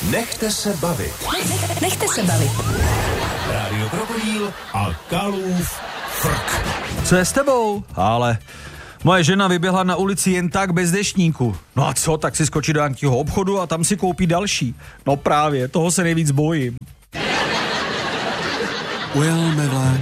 Nechte se bavit. Nechte se bavit. Rádio Krokodýl a Kalův frk. Co je s tebou? Ale moje žena vyběhla na ulici jen tak bez deštníku. No a co, tak si skočí do nějakého obchodu a tam si koupí další. No právě, toho se nejvíc bojím. Ujel me vlak